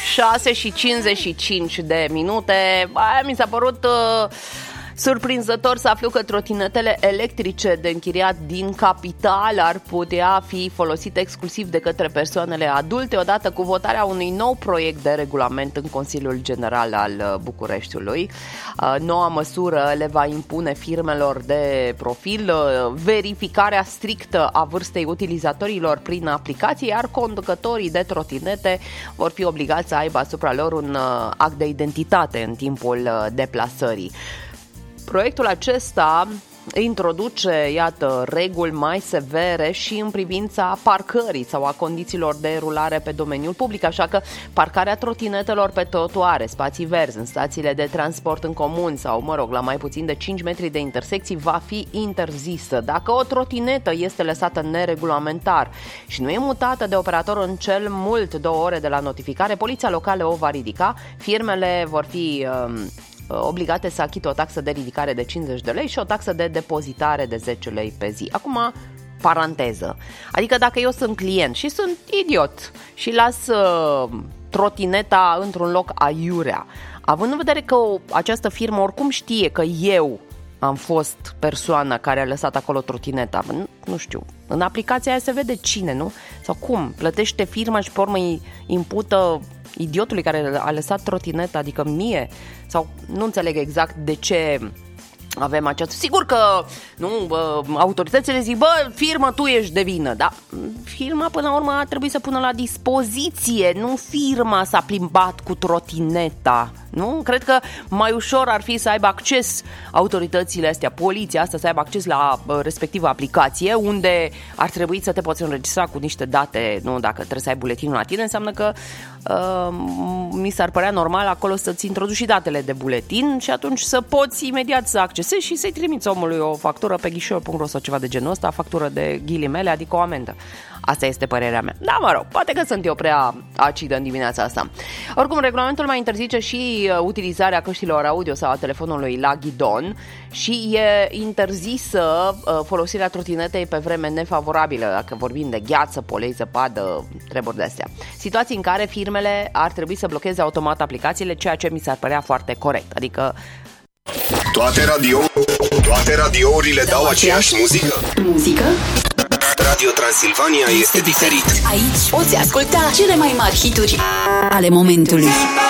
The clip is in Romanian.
6:55. Mi s-a părut surprinzător să aflu că trotinetele electrice de închiriat din capitală ar putea fi folosite exclusiv de către persoanele adulte, odată cu votarea unui nou proiect de regulament în Consiliul General al Bucureștiului. Noua măsură le va impune firmelor de profil verificarea strictă a vârstei utilizatorilor prin aplicații, iar conducătorii de trotinete vor fi obligați să aibă asupra lor un act de identitate în timpul deplasării. Proiectul acesta introduce, iată, reguli mai severe și în privința parcării sau a condițiilor de rulare pe domeniul public, așa că parcarea trotinetelor pe trotuare, spații verzi, în stațiile de transport în comun sau, la mai puțin de 5 metri de intersecții va fi interzisă. Dacă o trotinetă este lăsată neregulamentar și nu e mutată de operator în cel mult 2 ore de la notificare, poliția locală o va ridica, firmele vor fi obligate să achită o taxă de ridicare de 50 de lei și o taxă de depozitare de 10 lei pe zi. Acum, paranteză. Adică dacă eu sunt client și sunt idiot și las trotineta într-un loc aiurea, având în vedere că această firmă oricum știe că eu am fost persoana care a lăsat acolo trotineta, nu știu, în aplicația aia se vede cine, nu? Sau cum? Plătește firma și pe urmă îi impută idiotului care a lăsat trotineta, adică mie? Sau nu înțeleg exact de ce avem această... Sigur că autoritățile zic, firmă, tu ești de vină, dar firma până la urmă a trebuit să pună la dispoziție, nu firma s-a plimbat cu trotineta, nu? Cred că mai ușor ar fi să aibă acces autoritățile astea, poliția asta, să aibă acces la respectiva aplicație, unde ar trebui să te poți înregistra cu niște date, nu? Dacă trebuie să ai buletinul la tine, înseamnă că mi s-ar părea normal acolo să-ți introduci și datele de buletin și atunci să poți imediat să accesezi și să-i trimiți omului o factură pe ghișeu.ro sau ceva de genul ăsta, factură de ghilimele, adică o amendă. Asta este părerea mea. Da, poate că sunt eu prea acidă în dimineața asta. Oricum, regulamentul mai interzice și utilizarea căștilor audio sau a telefonului la ghidon și e interzisă folosirea trotinetei pe vreme nefavorabilă, dacă vorbim de gheață, polei, zăpadă, treburi de-astea. Situații în care firmele ar trebui să blocheze automat aplicațiile, ceea ce mi s-ar părea foarte corect. Adică Toate radiourile dau aceeași muzică? Muzică? Radio Transilvania este diferit. Aici poți asculta cele mai mari hituri ale momentului.